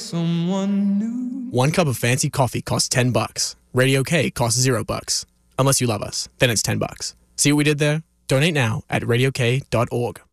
someone new. 1 cup of fancy coffee costs $10. Radio K costs $0. Unless you love us, then it's $10. See what we did there? Donate now at radiok.org.